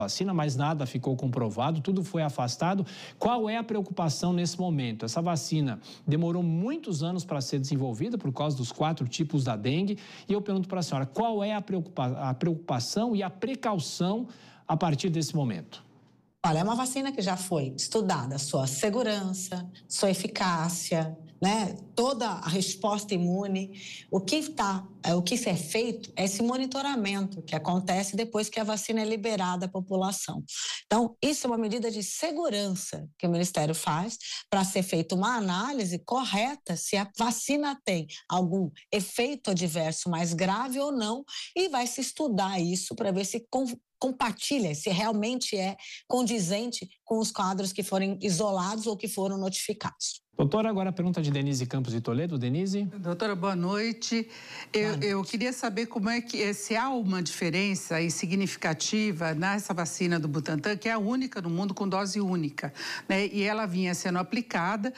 vacina, mas nada ficou comprovado, tudo foi afastado. Qual é a preocupação nesse momento? Essa vacina demorou muitos anos para ser desenvolvida por causa dos 4 tipos da dengue. E eu pergunto para a senhora, qual é a preocupação e a precaução a partir desse momento? Olha, é uma vacina que já foi estudada, sua segurança, sua eficácia, né? Toda a resposta imune. O que é feito é esse monitoramento que acontece depois que a vacina é liberada à população. Então, isso é uma medida de segurança que o Ministério faz para ser feita uma análise correta se a vacina tem algum efeito adverso mais grave ou não, e vai se estudar isso para ver se compartilha, se realmente é condizente com os quadros que forem isolados ou que foram notificados. Doutora, agora a pergunta de Denise Campos de Toledo. Denise? Doutora, boa noite. Eu queria saber como é que, se há uma diferença significativa nessa vacina do Butantan, que é a única no mundo com dose única, né? E ela vinha sendo aplicada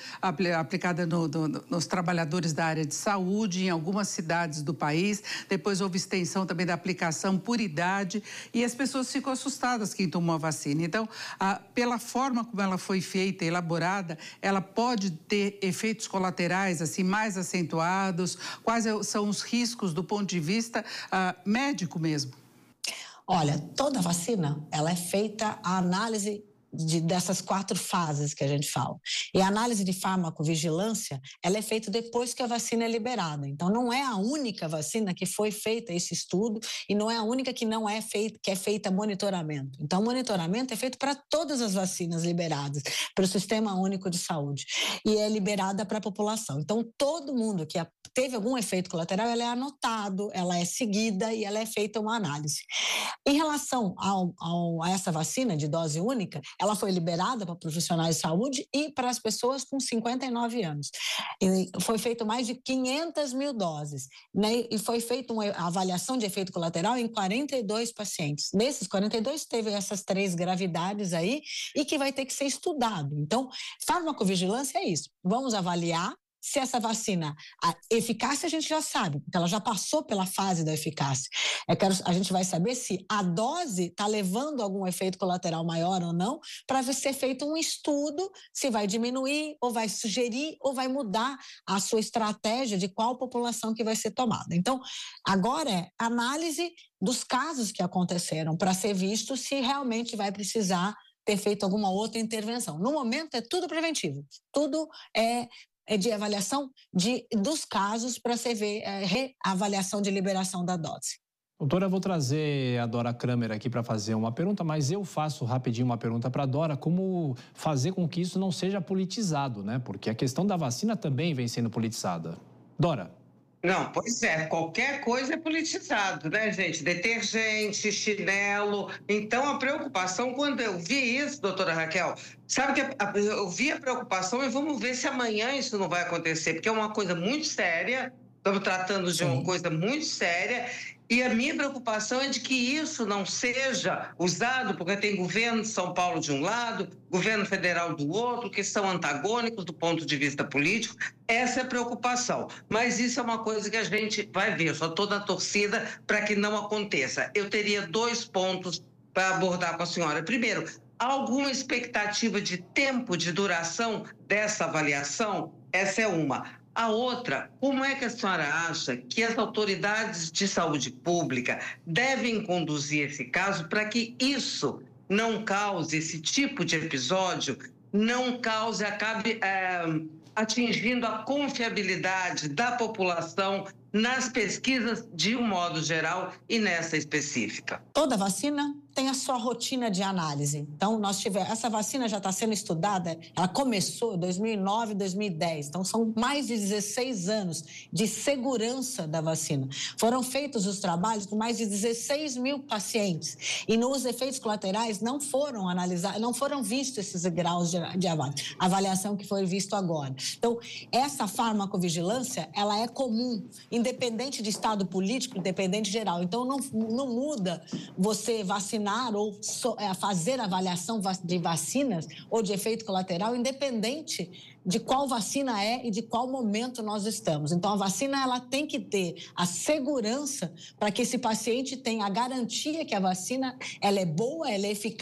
nos trabalhadores da área de saúde, em algumas cidades do país. Depois houve extensão também da aplicação por idade e as pessoas ficam assustadas quem tomou a vacina. Então, pela forma como ela foi feita, elaborada, ela pode ter efeitos colaterais assim mais acentuados? Quais são os riscos do ponto de vista médico mesmo? Olha, toda vacina, ela é feita a análise dessas 4 fases que a gente fala. E a análise de farmacovigilância, ela é feita depois que a vacina é liberada. Então, não é a única vacina que foi feita esse estudo e não é a única que não é feita, que é feita monitoramento. Então, o monitoramento é feito para todas as vacinas liberadas para o Sistema Único de Saúde e é liberada para a população. Então, todo mundo que teve algum efeito colateral, ela é anotado, ela é seguida e ela é feita uma análise. Em relação a essa vacina de dose única, ela foi liberada para profissionais de saúde e para as pessoas com 59 anos. E foi feito mais de 500 mil doses, né? E foi feita uma avaliação de efeito colateral em 42 pacientes. Desses 42, teve essas 3 gravidades aí e que vai ter que ser estudado. Então, farmacovigilância é isso. Vamos avaliar se essa vacina, a eficácia a gente já sabe, porque ela já passou pela fase da eficácia. A gente vai saber se a dose está levando algum efeito colateral maior ou não, para ser feito um estudo se vai diminuir, ou vai sugerir, ou vai mudar a sua estratégia de qual população que vai ser tomada. Então, agora é análise dos casos que aconteceram, para ser visto se realmente vai precisar ter feito alguma outra intervenção. No momento é tudo preventivo, tudo é de avaliação dos casos para você ver reavaliação de liberação da dose. Doutora, eu vou trazer a Dora Kramer aqui para fazer uma pergunta, mas eu faço rapidinho uma pergunta para a Dora, como fazer com que isso não seja politizado, né? Porque a questão da vacina também vem sendo politizada. Dora. Não, pois é, qualquer coisa é politizado, né, gente? Detergente, chinelo. Então, a preocupação, quando eu vi isso, doutora Raquel, sabe que eu vi a preocupação e vamos ver se amanhã isso não vai acontecer, porque é uma coisa muito séria, estamos tratando de uma coisa muito séria, e a minha preocupação é de que isso não seja usado, porque tem governo de São Paulo de um lado, governo federal do outro, que são antagônicos do ponto de vista político. Essa é a preocupação. Mas isso é uma coisa que a gente vai ver. Eu só estou na torcida para que não aconteça. Eu teria 2 pontos para abordar com a senhora. Primeiro, há alguma expectativa de tempo de duração dessa avaliação? Essa é uma. A outra, como é que a senhora acha que as autoridades de saúde pública devem conduzir esse caso para que isso não cause, esse tipo de episódio, não cause, acabe atingindo a confiabilidade da população nas pesquisas de um modo geral e nessa específica? Toda vacina tem a sua rotina de análise. Então, essa vacina já está sendo estudada, ela começou em 2009, 2010. Então, são mais de 16 anos de segurança da vacina. Foram feitos os trabalhos com mais de 16 mil pacientes. E nos efeitos colaterais não foram analisados, não foram vistos esses graus de avaliação que foi visto agora. Então, essa farmacovigilância, ela é comum, independente de estado político, independente geral. Então, não muda você vacinar determinar ou fazer avaliação de vacinas ou de efeito colateral, independente de qual vacina é e de qual momento nós estamos. Então, a vacina ela tem que ter a segurança para que esse paciente tenha a garantia que a vacina ela é boa, ela é eficaz